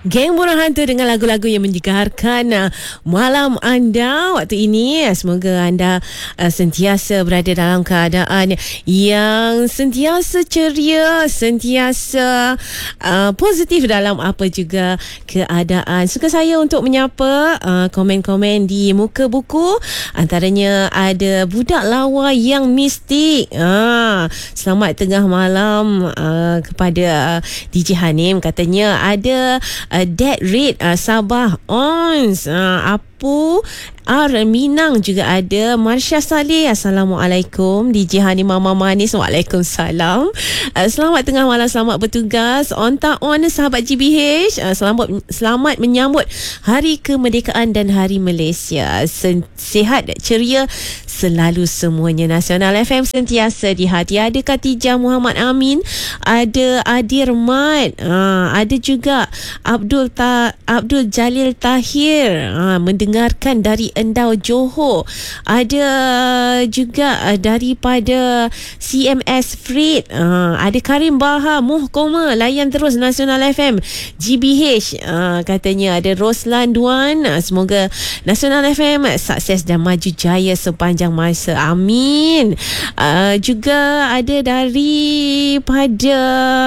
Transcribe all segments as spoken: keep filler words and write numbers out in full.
Geng Burung Hantu dengan lagu-lagu yang menyegarkan uh, malam anda waktu ini. Semoga anda uh, sentiasa berada dalam keadaan yang sentiasa ceria, sentiasa uh, positif dalam apa juga keadaan. Suka saya untuk menyapa uh, komen-komen di muka buku. Antaranya ada budak lawa yang mistik. Uh, selamat tengah malam uh, kepada uh, D J Hanim. Katanya ada Uh, Dead Rate uh, Sabah Ons uh, Apu R Minang juga ada. Marsha Saleh, Assalamualaikum. D J Hani Mama Manis, Waalaikumsalam. uh, Selamat tengah malam, selamat bertugas. On tak on sahabat G B H, uh, Selamat selamat menyambut Hari Kemerdekaan dan Hari Malaysia. Sen- Sihat ceria selalu semuanya. Nasional F M sentiasa di hati. Ada Khatijah Muhammad Amin, ada Adir Mat, uh, ada juga Abdul Ta- Abdul Jalil Tahir, uh, mendengarkan dari Endau Johor. Ada juga uh, daripada C M S Freight, uh, ada Karim Baha Muhkoma, layan terus Nasional F M G B H, uh, katanya ada Roslan Duan. uh, semoga Nasional F M sukses dan maju jaya sepanjang masa, amin. Uh, juga ada daripada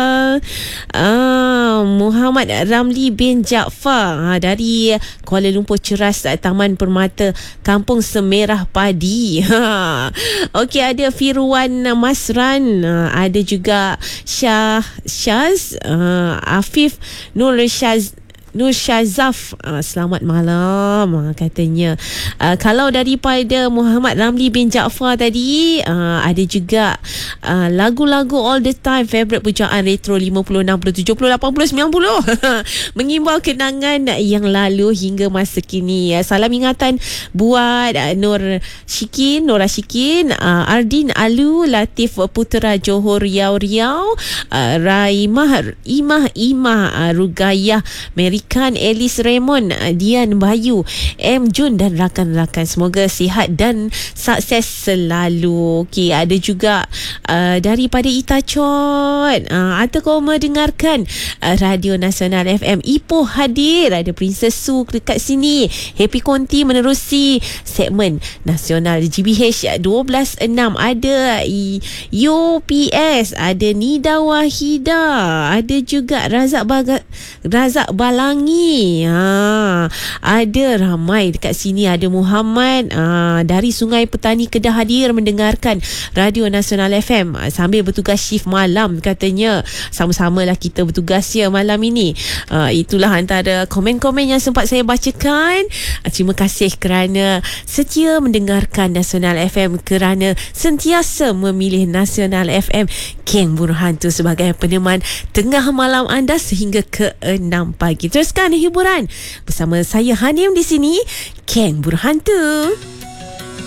uh, Muhammad Ramli bin Jaafar, uh, dari Kuala Lumpur Ceras, uh, Taman Permata Kampung Semerah Padi. Okey, ada Firwan Masran, uh, ada juga Syah Syaz, uh, Afif Nur Syaz Nur Syazaf, uh, selamat malam, uh, katanya. Uh, kalau daripada Muhammad Ramli bin Jaafar tadi, uh, ada juga uh, lagu-lagu all the time, favorite pujaan retro lima puluh, enam puluh, tujuh puluh, lapan puluh, sembilan puluh. Mengimbau kenangan yang lalu hingga masa kini. Uh, salam ingatan buat uh, Nur Syikin, Nora Syikin, uh, Ardin Alu, Latif Putera Johor Riau Riau, uh, Raimah Imah Imah, uh, Rugayah Mary Kan, Elis Raymond, Dian Bayu, M Jun dan rakan-rakan. Semoga sihat dan sukses selalu. Okey, ada juga uh, daripada Itachot, uh, atau kau mendengarkan uh, Radio Nasional F M Ipoh hadir. Ada Princess Su dekat sini. Happy Konti menerusi segmen Nasional G B H dua belas enam. Ada U P S, ada Nida Wahida, ada juga Razak Baga, Razak Balang Langi. Ha, ada ramai dekat sini. Ada Muhammad ha, dari Sungai Petani Kedah hadir mendengarkan Radio Nasional F M sambil bertugas shift malam, katanya. Sama-samalah kita bertugas ya malam ini. Ha, itulah antara komen-komen yang sempat saya bacakan. Terima kasih kerana setia mendengarkan Nasional F M, kerana sentiasa memilih Nasional F M Geng Burung Hantu sebagai peneman tengah malam anda sehingga ke enam pagi. Teruskan hiburan bersama saya Hanim di sini, Geng Burung Hantu.